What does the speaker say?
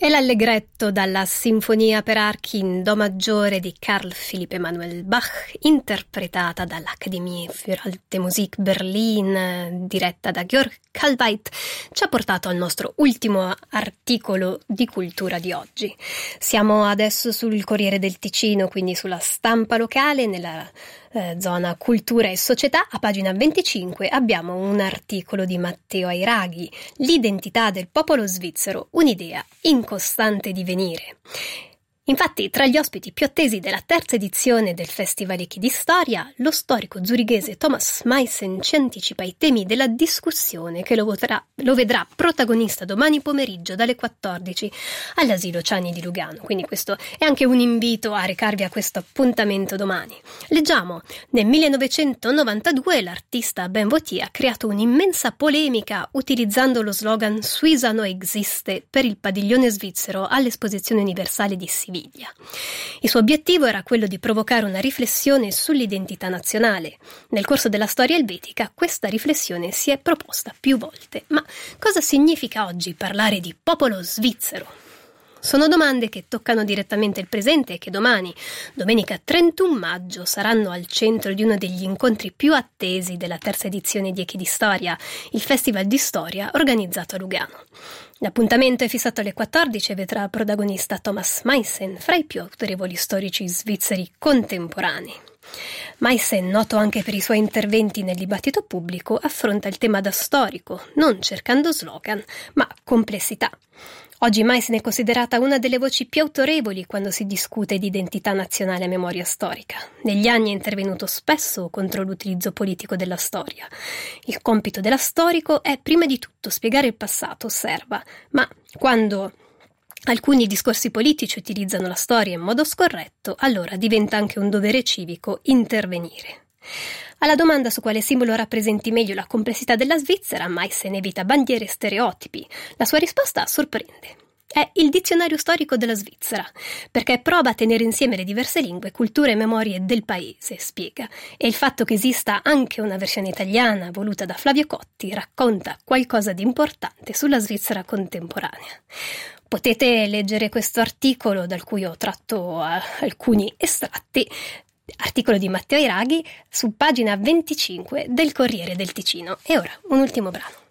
E l'allegretto dalla Sinfonia per archi in Do maggiore di Carl Philipp Emanuel Bach, interpretata dall'Akademie für Alte Musik Berlin, diretta da Georg Kalveit, ci ha portato al nostro ultimo articolo di cultura di oggi. Siamo adesso sul Corriere del Ticino, quindi sulla stampa locale, nella zona cultura e società. A pagina 25 abbiamo un articolo di Matteo Airaghi, L'identità del popolo svizzero, un'idea in costante divenire. Infatti, tra gli ospiti più attesi della terza edizione del Festival Echi di Storia, lo storico zurighese Thomas Meissen ci anticipa i temi della discussione che lo vedrà protagonista domani pomeriggio dalle 14 all'Asilo Ciani di Lugano. Quindi questo è anche un invito a recarvi a questo appuntamento domani. Leggiamo: nel 1992 l'artista Ben Vautier ha creato un'immensa polemica utilizzando lo slogan Suisa no existe per il padiglione svizzero all'Esposizione Universale di Siviglia. Il suo obiettivo era quello di provocare una riflessione sull'identità nazionale. Nel corso della storia elvetica questa riflessione si è proposta più volte. Ma cosa significa oggi parlare di popolo svizzero? Sono domande che toccano direttamente il presente e che domani, domenica 31 maggio, saranno al centro di uno degli incontri più attesi della terza edizione di Echi di Storia, il Festival di Storia organizzato a Lugano. L'appuntamento è fissato alle 14 e vedrà protagonista Thomas Meissen, fra i più autorevoli storici svizzeri contemporanei. Meissen, noto anche per i suoi interventi nel dibattito pubblico, affronta il tema da storico, non cercando slogan, ma complessità. Oggi Meissen è considerata una delle voci più autorevoli quando si discute di identità nazionale e memoria storica. Negli anni è intervenuto spesso contro l'utilizzo politico della storia. Il compito della storico è prima di tutto spiegare il passato, osserva, ma quando alcuni discorsi politici utilizzano la storia in modo scorretto, allora diventa anche un dovere civico intervenire. Alla domanda su quale simbolo rappresenti meglio la complessità della Svizzera, Meissen evita bandiere e stereotipi. La sua risposta sorprende. È il dizionario storico della Svizzera, perché prova a tenere insieme le diverse lingue, culture e memorie del paese, spiega. E il fatto che esista anche una versione italiana voluta da Flavio Cotti racconta qualcosa di importante sulla Svizzera contemporanea. Potete leggere questo articolo, dal cui ho tratto alcuni estratti, articolo di Matteo Airaghi, su pagina 25 del Corriere del Ticino. E ora un ultimo brano.